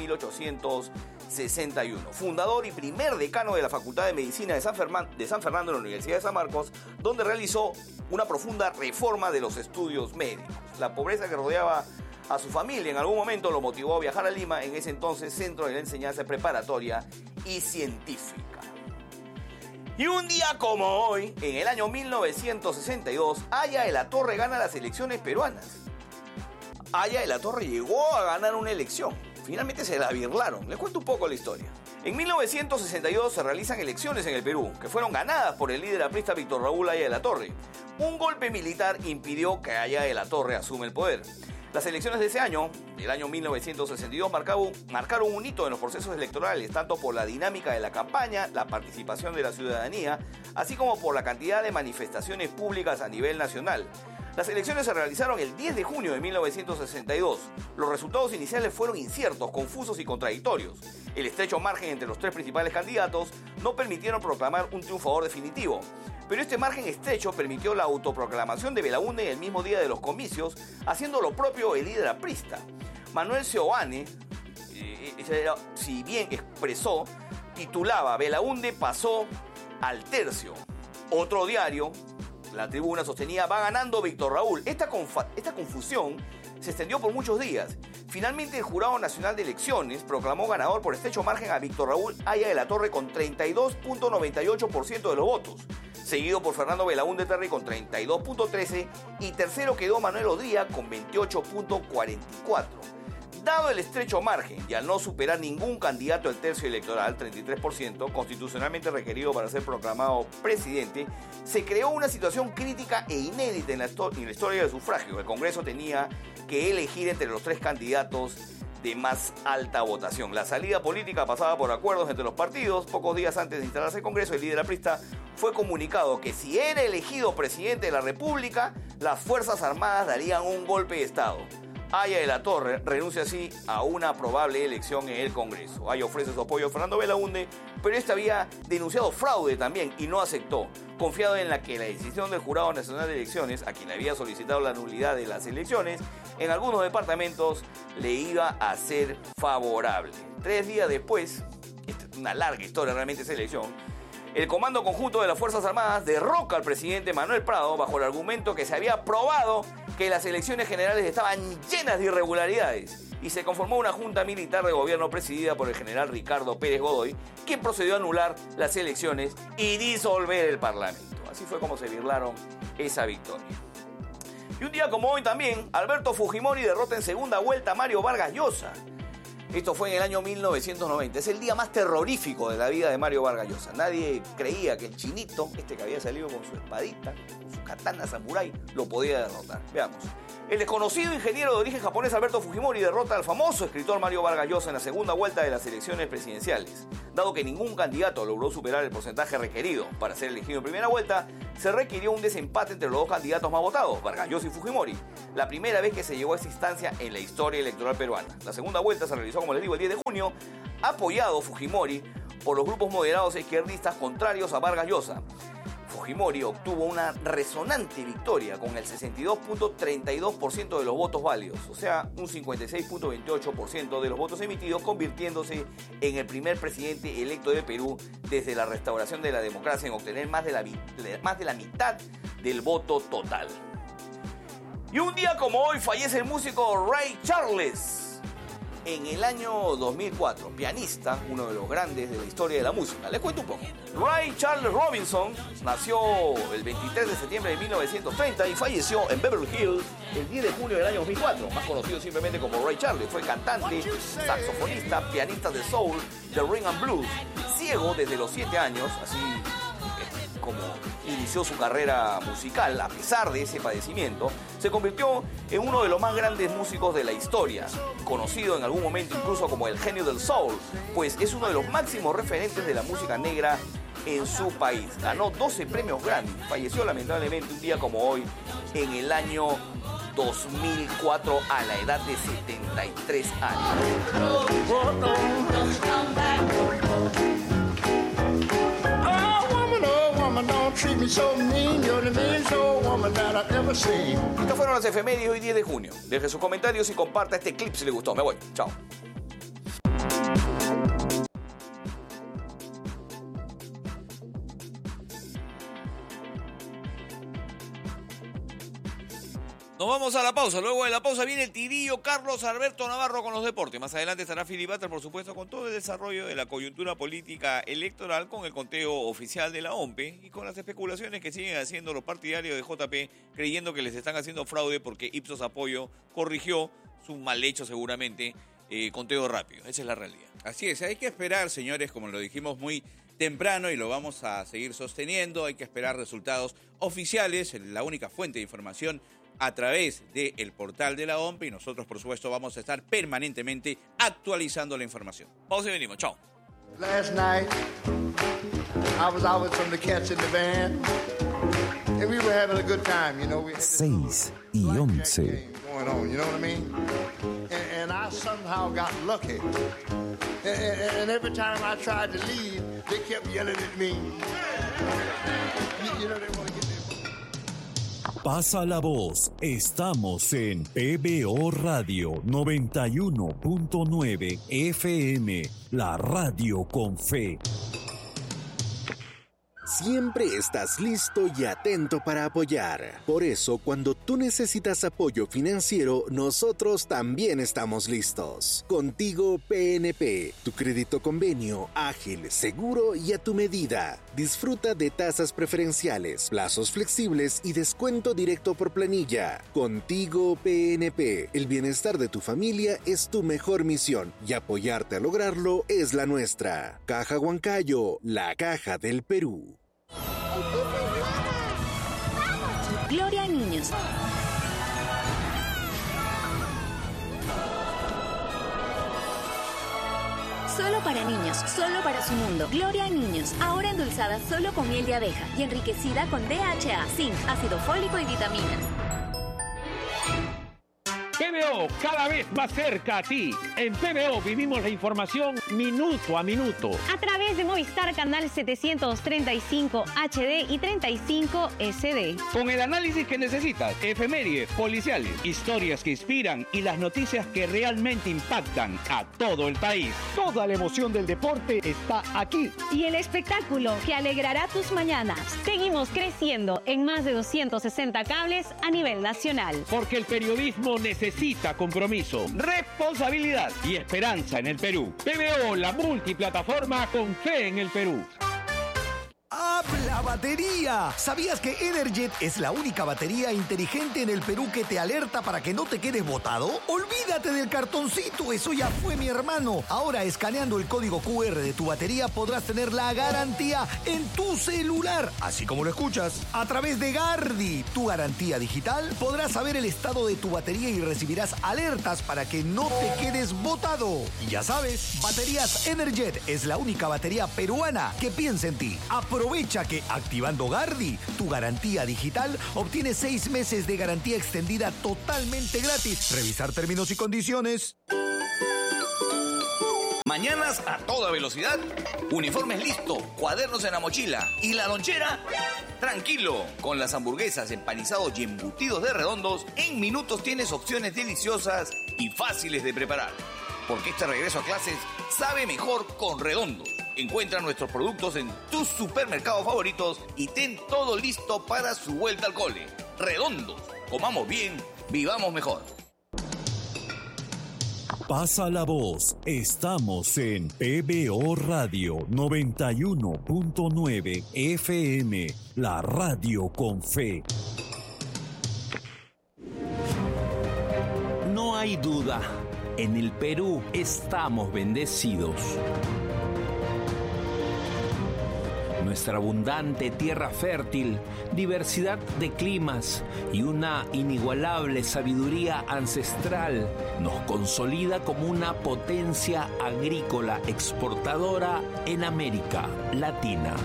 1861. Fundador y primer decano de la Facultad de Medicina de San Fernando en la Universidad de San Marcos, donde realizó una profunda reforma de los estudios médicos. La pobreza que rodeaba a su familia en algún momento lo motivó a viajar a Lima, en ese entonces centro de la enseñanza preparatoria y científica. Y un día como hoy, en el año 1962, Aya de la Torre gana las elecciones peruanas. Aya de la Torre llegó a ganar una elección. Finalmente se la birlaron. Les cuento un poco la historia. En 1962 se realizan elecciones en el Perú, que fueron ganadas por el líder aprista Víctor Raúl Aya de la Torre. Un golpe militar impidió que Aya de la Torre asume el poder. Las elecciones de ese año, el año 1962, marcaron un hito en los procesos electorales, tanto por la dinámica de la campaña, la participación de la ciudadanía, así como por la cantidad de manifestaciones públicas a nivel nacional. Las elecciones se realizaron el 10 de junio de 1962. Los resultados iniciales fueron inciertos, confusos y contradictorios. El estrecho margen entre los tres principales candidatos no permitieron proclamar un triunfador definitivo. Pero este margen estrecho permitió la autoproclamación de Belaúnde el mismo día de los comicios, haciendo lo propio el líder aprista. Manuel Seoane, si bien expresó, titulaba "Belaúnde pasó al tercio". Otro diario, La Tribuna, sostenía "va ganando Víctor Raúl". Esta confusión se extendió por muchos días. Finalmente el Jurado Nacional de Elecciones proclamó ganador por estrecho margen a Víctor Raúl Aya de la Torre con 32.98% de los votos, seguido por Fernando Belaúnde Terry con 32.13% y tercero quedó Manuel Odría con 28.44%. Dado el estrecho margen y al no superar ningún candidato al tercio electoral, 33%, constitucionalmente requerido para ser proclamado presidente, se creó una situación crítica e inédita en la historia del sufragio. El Congreso tenía que elegir entre los tres candidatos de más alta votación. La salida política pasaba por acuerdos entre los partidos. Pocos días antes de instalarse el Congreso, el líder aprista fue comunicado que si era elegido presidente de la República, las Fuerzas Armadas darían un golpe de Estado. Aya de la Torre renuncia así a una probable elección en el Congreso. Aya ofrece su apoyo a Fernando Belaúnde, pero este había denunciado fraude también y no aceptó, confiado en que la decisión del Jurado Nacional de Elecciones, a quien había solicitado la nulidad de las elecciones, en algunos departamentos le iba a ser favorable. 3 días después, esta es una larga historia realmente esa elección, el Comando Conjunto de las Fuerzas Armadas derroca al presidente Manuel Prado bajo el argumento que se había probado que las elecciones generales estaban llenas de irregularidades y se conformó una junta militar de gobierno presidida por el general Ricardo Pérez Godoy, quien procedió a anular las elecciones y disolver el Parlamento. Así fue como se birlaron esa victoria. Y un día como hoy también, Alberto Fujimori derrota en segunda vuelta a Mario Vargas Llosa. Esto fue en el año 1990. Es el día más terrorífico de la vida de Mario Vargas Llosa. Nadie creía que el chinito, que había salido con su espadita, con su katana samurái, lo podía derrotar. Veamos. El desconocido ingeniero de origen japonés Alberto Fujimori derrota al famoso escritor Mario Vargas Llosa en la segunda vuelta de las elecciones presidenciales. Dado que ningún candidato logró superar el porcentaje requerido para ser elegido en primera vuelta, se requirió un desempate entre los dos candidatos más votados, Vargas Llosa y Fujimori. La primera vez que se llegó a esta instancia en la historia electoral peruana. La segunda vuelta se realizó, como les digo, el 10 de junio, apoyado Fujimori por los grupos moderados e izquierdistas contrarios a Vargas Llosa. Fujimori obtuvo una resonante victoria con el 62.32% de los votos válidos, o sea, un 56.28% de los votos emitidos, convirtiéndose en el primer presidente electo de Perú desde la restauración de la democracia en obtener más de la mitad del voto total. Y un día como hoy fallece el músico Ray Charles. En el año 2004, pianista, uno de los grandes de la historia de la música. Les cuento un poco. Ray Charles Robinson nació el 23 de septiembre de 1930 y falleció en Beverly Hills el 10 de junio del año 2004. Más conocido simplemente como Ray Charles. Fue cantante, saxofonista, pianista de soul, de rhythm and blues. Ciego desde los 7 años, así como inició su carrera musical. A pesar de ese padecimiento, se convirtió en uno de los más grandes músicos de la historia, conocido en algún momento incluso como el genio del soul, pues es uno de los máximos referentes de la música negra en su país. Ganó 12 premios Grammy, falleció lamentablemente un día como hoy en el año 2004 a la edad de 73 años. Estas fueron las efemérides hoy 10 de junio. Deje sus comentarios y comparta este clip si le gustó. Me voy. Chao. Nos vamos a la pausa. Luego de la pausa viene el tirillo Carlos Alberto Navarro con los deportes. Más adelante estará Philip Butter, por supuesto, con todo el desarrollo de la coyuntura política electoral, con el conteo oficial de la OMPE y con las especulaciones que siguen haciendo los partidarios de JP, creyendo que les están haciendo fraude porque Ipsos Apoyo corrigió su mal hecho, seguramente, conteo rápido. Esa es la realidad. Así es, hay que esperar, señores, como lo dijimos muy temprano y lo vamos a seguir sosteniendo. Hay que esperar resultados oficiales, la única fuente de información a través del portal de la OMPE, y nosotros, por supuesto, vamos a estar permanentemente actualizando la información. Pausa y venimos. Chao. Last night, I was out with some of the cats in the band, and we were having a good time, you know. We had 6 y 11. going on, you know what I mean? And I somehow got lucky. And every time I tried to leave, they kept yelling at me. You know, they want to get Pasa la voz, estamos en PBO Radio 91.9 FM, la radio con fe. Siempre estás listo y atento para apoyar. Por eso, cuando tú necesitas apoyo financiero, nosotros también estamos listos. Contigo PNP, tu crédito convenio, ágil, seguro y a tu medida. Disfruta de tasas preferenciales, plazos flexibles y descuento directo por planilla. Contigo PNP, el bienestar de tu familia es tu mejor misión y apoyarte a lograrlo es la nuestra. Caja Huancayo, la caja del Perú. Gloria a niños. Solo para niños, solo para su mundo. Gloria a niños, ahora endulzada solo con miel de abeja y enriquecida con DHA, zinc, ácido fólico y vitaminas. PBO, cada vez más cerca a ti. En PBO vivimos la información minuto a minuto. A través de Movistar Canal 735 HD y 35 SD. Con el análisis que necesitas, efemérides, policiales, historias que inspiran y las noticias que realmente impactan a todo el país. Toda la emoción del deporte está aquí. Y el espectáculo que alegrará tus mañanas. Seguimos creciendo en más de 260 cables a nivel nacional. Porque el periodismo necesita compromiso, responsabilidad y esperanza en el Perú. PBO, la multiplataforma con fe en el Perú. la batería. ¿Sabías que Energet es la única batería inteligente en el Perú que te alerta para que no te quedes botado? Olvídate del cartoncito, eso ya fue, mi hermano. Ahora, escaneando el código QR de tu batería podrás tener la garantía en tu celular, así como lo escuchas. A través de Gardi, tu garantía digital, podrás saber el estado de tu batería y recibirás alertas para que no te quedes botado. Y ya sabes, Baterías Energet es la única batería peruana que piensa en ti. Aprovecha que activando Gardi, tu garantía digital, obtienes 6 meses de garantía extendida totalmente gratis. Revisar términos y condiciones. Mañanas a toda velocidad, uniformes listo, cuadernos en la mochila y la lonchera, tranquilo. Con las hamburguesas, empanizados y embutidos de Redondos, en minutos tienes opciones deliciosas y fáciles de preparar. Porque este regreso a clases sabe mejor con Redondos. Encuentra nuestros productos en tus supermercados favoritos y ten todo listo para su vuelta al cole. Redondos, comamos bien, vivamos mejor. Pasa la voz, estamos en PBO Radio 91.9 FM, la radio con fe. No hay duda, en el Perú estamos bendecidos. Nuestra abundante tierra fértil, diversidad de climas y una inigualable sabiduría ancestral nos consolida como una potencia agrícola exportadora en América Latina.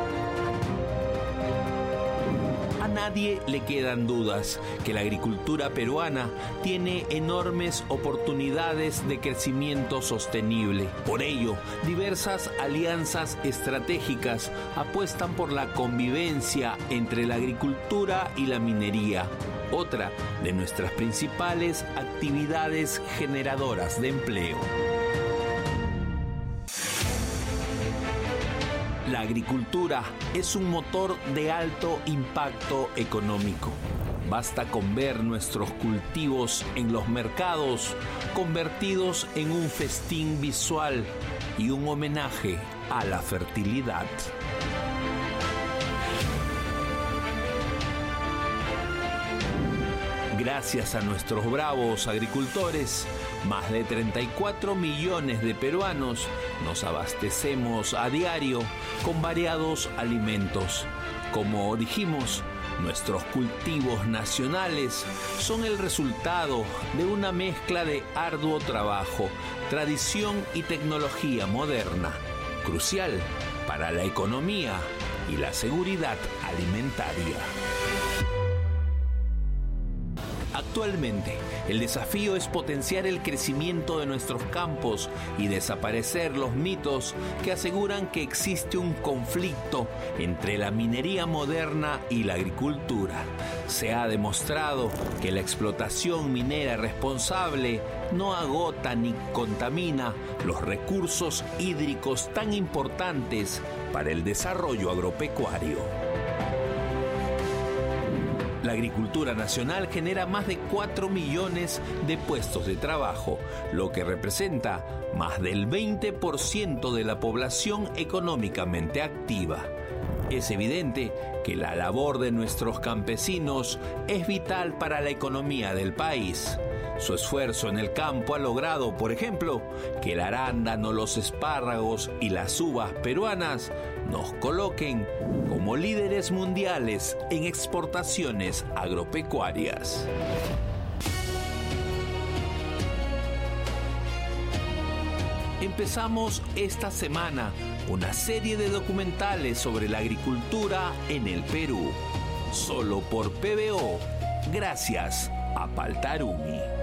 A nadie le quedan dudas que la agricultura peruana tiene enormes oportunidades de crecimiento sostenible. Por ello, diversas alianzas estratégicas apuestan por la convivencia entre la agricultura y la minería, otra de nuestras principales actividades generadoras de empleo. La agricultura es un motor de alto impacto económico. Basta con ver nuestros cultivos en los mercados convertidos en un festín visual y un homenaje a la fertilidad. Gracias a nuestros bravos agricultores, más de 34 millones de peruanos nos abastecemos a diario con variados alimentos. Como dijimos, nuestros cultivos nacionales son el resultado de una mezcla de arduo trabajo, tradición y tecnología moderna, crucial para la economía y la seguridad alimentaria. Actualmente, el desafío es potenciar el crecimiento de nuestros campos y desaparecer los mitos que aseguran que existe un conflicto entre la minería moderna y la agricultura. Se ha demostrado que la explotación minera responsable no agota ni contamina los recursos hídricos tan importantes para el desarrollo agropecuario. La agricultura nacional genera más de 4 millones de puestos de trabajo, lo que representa más del 20% de la población económicamente activa. Es evidente que la labor de nuestros campesinos es vital para la economía del país. Su esfuerzo en el campo ha logrado, por ejemplo, que el arándano, los espárragos y las uvas peruanas nos coloquen como líderes mundiales en exportaciones agropecuarias. Empezamos esta semana una serie de documentales sobre la agricultura en el Perú, solo por PBO, gracias a Paltarumi.